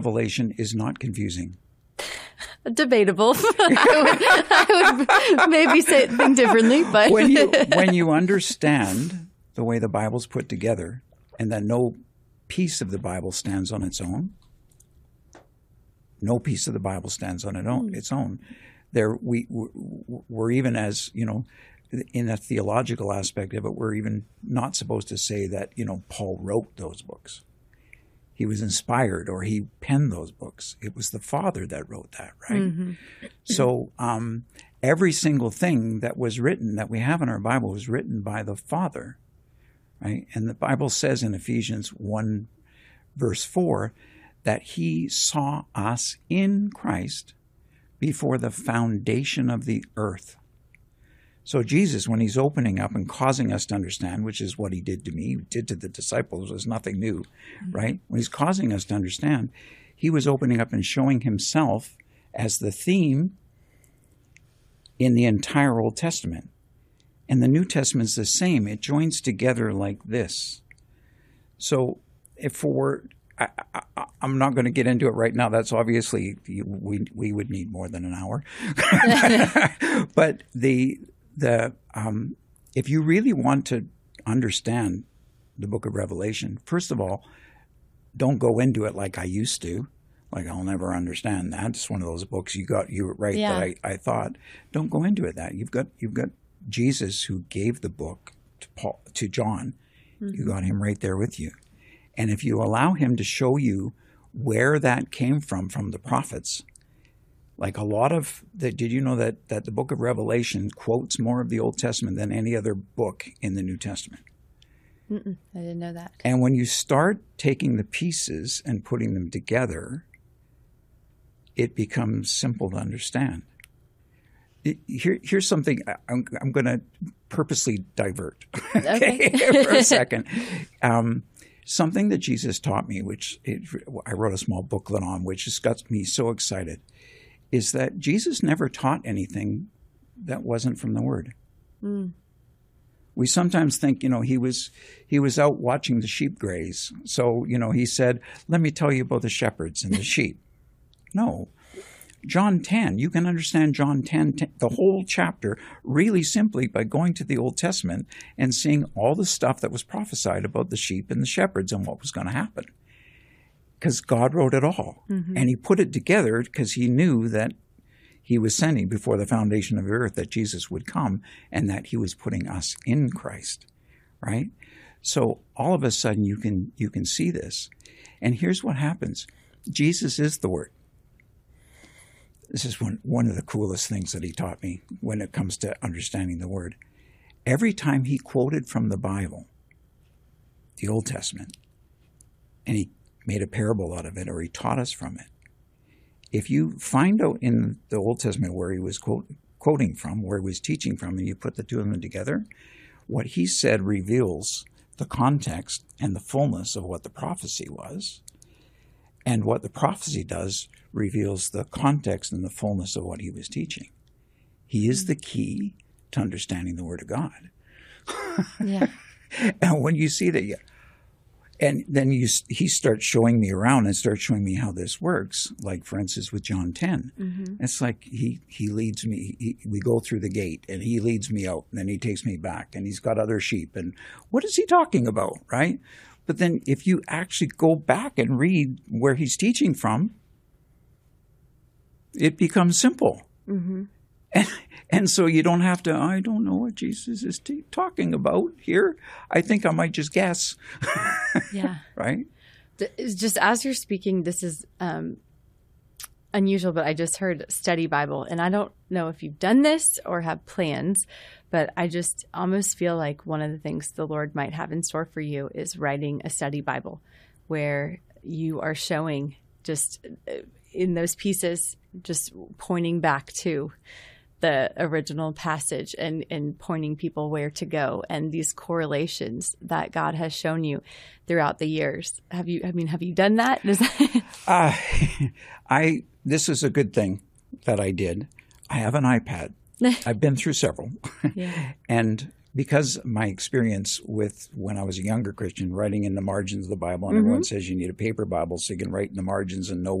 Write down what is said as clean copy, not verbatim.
Revelation is not confusing. Debatable. I would maybe say think differently, but when you understand the way the Bible's put together, and that no piece of the Bible stands on its own, no piece of the Bible stands on its own. We're even, as you know, in a theological aspect of it, we're even not supposed to say that Paul wrote those books. He was inspired, or he penned those books. It was the Father that wrote that, right? Mm-hmm. So every single thing that was written, that we have in our Bible, was written by the Father, right? And the Bible says in Ephesians 1, verse 4, that he saw us in Christ before the foundation of the earth. So Jesus, when he's opening up and causing us to understand, which is what he did to me, he did to the disciples, was nothing new, right? When he's causing us to understand, he was opening up and showing himself as the theme in the entire Old Testament. And the New Testament's the same. It joins together like this. So I'm not going to get into it right now. That's obviously, we would need more than an hour. But if you really want to understand the book of Revelation, first of all, don't go into it like I used to. Like, I'll never understand that. It's one of those books you were right that I thought. Don't go into it that. You've got Jesus, who gave the book to John. Mm-hmm. You got him right there with you. And if you allow him to show you where that came from the prophets, like a lot of did you know that the book of Revelation quotes more of the Old Testament than any other book in the New Testament? I didn't know that. And when you start taking the pieces and putting them together, it becomes simple to understand. Here's something I'm going to purposely divert okay. for a second. Something that Jesus taught me, I wrote a small booklet on, which just got me so excited, is that Jesus never taught anything that wasn't from the Word. Mm. We sometimes think, he was out watching the sheep graze. So, he said, let me tell you about the shepherds and the sheep. No. John 10, you can understand John 10, the whole chapter, really simply by going to the Old Testament and seeing all the stuff that was prophesied about the sheep and the shepherds and what was going to happen. Because God wrote it all. Mm-hmm. And he put it together because he knew that he was sending before the foundation of the earth that Jesus would come and that he was putting us in Christ, right? So all of a sudden you can see this. And here's what happens. Jesus is the Word. This is one of the coolest things that he taught me when it comes to understanding the Word. Every time he quoted from the Bible, the Old Testament, and he made a parable out of it, or he taught us from it, if you find out in the Old Testament where he was quoting from, where he was teaching from, and you put the two of them together, what he said reveals the context and the fullness of what the prophecy was. And what the prophecy does reveals the context and the fullness of what he was teaching. He is the key to understanding the Word of God. Yeah. And when you see that, and then he starts showing me around and starts showing me how this works. Like, for instance, with John 10. Mm-hmm. It's like he leads me. We go through the gate, and he leads me out, and then he takes me back, and he's got other sheep. And what is he talking about, right? But then if you actually go back and read where he's teaching from, it becomes simple. Mm-hmm. And so you don't have to, I don't know what Jesus is talking about here. I think I might just guess. Yeah. Right? Just as you're speaking, this is unusual, but I just heard study Bible. And I don't know if you've done this or have plans, but I just almost feel like one of the things the Lord might have in store for you is writing a study Bible where you are showing just in those pieces, just pointing back to the original passage and pointing people where to go and these correlations that God has shown you throughout the years. Have you done that? This is a good thing that I did. I have an iPad. I've been through several. Yeah. And because my experience with when I was a younger Christian, writing in the margins of the Bible, and everyone says you need a paper Bible so you can write in the margins and know